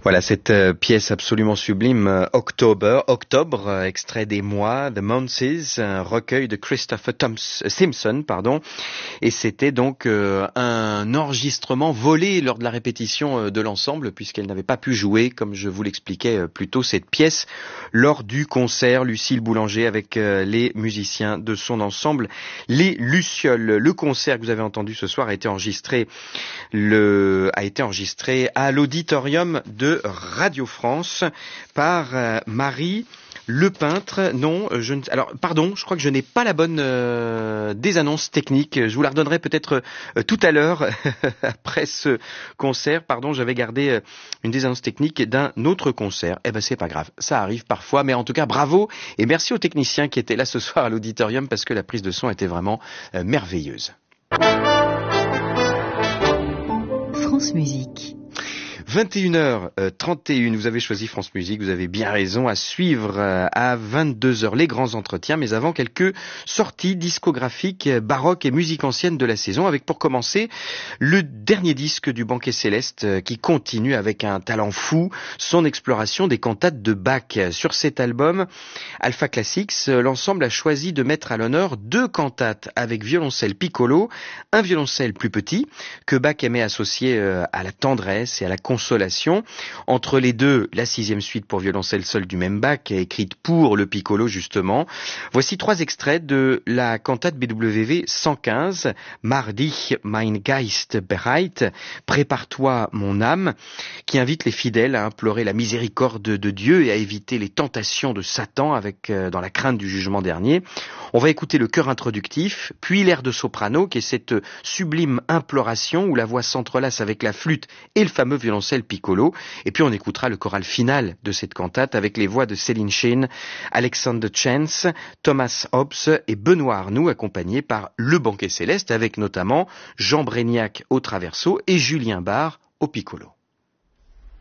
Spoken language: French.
Voilà cette pièce absolument sublime, Octobre, extrait des mois, The Months, un recueil de Christopher Simpson, et c'était donc un enregistrement volé lors de la répétition de l'ensemble, puisqu'elle n'avait pas pu jouer, comme je vous l'expliquais plus tôt, cette pièce lors du concert Lucille Boulanger avec les musiciens de son ensemble, les Lucioles. Le concert que vous avez entendu ce soir a été enregistré à l'auditorium de Radio France par Marie Lepeintre. Non, je crois que je n'ai pas la bonne des annonces techniques. Je vous la redonnerai peut-être tout à l'heure après ce concert. J'avais gardé une des annonces techniques d'un autre concert. C'est pas grave, ça arrive parfois, mais en tout cas bravo et merci aux techniciens qui étaient là ce soir à l'auditorium parce que la prise de son était vraiment merveilleuse. France Musique. 21h31, vous avez choisi France Musique, vous avez bien raison, à suivre à 22h les grands entretiens, mais avant quelques sorties discographiques baroques et musique ancienne de la saison, avec pour commencer le dernier disque du Banquet Céleste qui continue avec un talent fou, son exploration des cantates de Bach. Sur cet album Alpha Classics, l'ensemble a choisi de mettre à l'honneur 2 cantates avec violoncelle piccolo, un violoncelle plus petit que Bach aimait associer à la tendresse et à la consolation. Entre les deux, la 6e suite pour violoncelle seul du même Bach, écrite pour le piccolo justement. Voici 3 extraits de la cantate BWV 115, Mach dich mein Geist bereit, prépare-toi mon âme, qui invite les fidèles à implorer la miséricorde de Dieu et à éviter les tentations de Satan dans la crainte du jugement dernier. On va écouter le chœur introductif, puis l'air de soprano, qui est cette sublime imploration où la voix s'entrelace avec la flûte et le fameux violoncelle piccolo. Et puis on écoutera le choral final de cette cantate avec les voix de Céline Sheen, Alexander Chance, Thomas Hobbs et Benoît Arnoux, accompagnés par le Banquet Céleste, avec notamment Jean Brégnac au traverso et Julien Barre au piccolo.